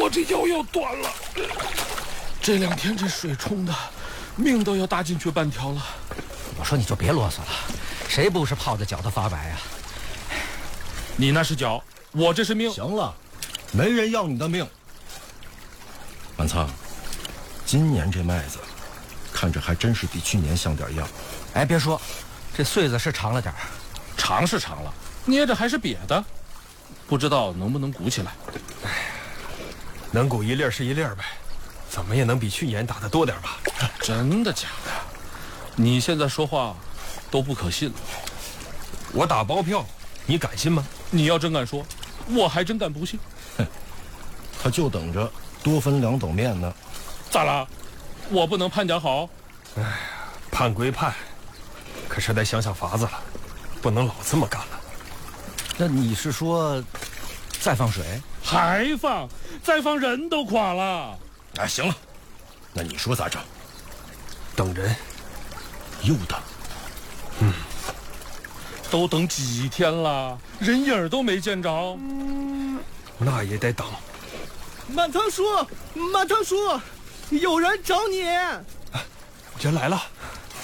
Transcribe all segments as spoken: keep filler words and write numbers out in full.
我这腰要断了。这两天这水冲的，命都要搭进去半条了。 我说你就别啰嗦了，谁不是泡的脚都发白啊？ 你那是脚，我这是命。 行了，没人要你的命。满仓，今年这麦子看着还真是比去年像点样。 哎，别说，这穗子是长了点儿， 长是长了，捏着还是瘪的，不知道能不能鼓起来。 哎，能鼓一粒是一粒呗，怎么也能比去年打得多点吧？ 真的假的？你现在说话都不可信了。 我打包票，你敢信吗？ 你要真敢说，我还真敢不信。 哼，他就等着多分两斗面呢。 咋了？我不能判点好？ 哎呀，判归判，可是得想想法子了，不能老这么干了。 那你是说再放水？ 还放？再放人都垮了。 哎，行了，那你说咋整？ 等人。 又等？ 嗯， 都等几天了，人影都没见着。 那也得等。 满仓叔，满仓叔，有人找你。 人来了。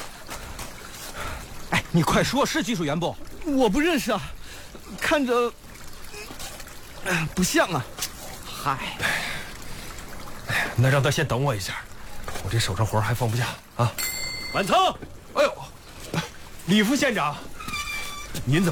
哎，你快说，是技术员不？ 我不认识啊，看着不像啊。 嗨， 那让他先等我一下，我这手上活还放不下啊。满仓，哎呦，李副县长，您怎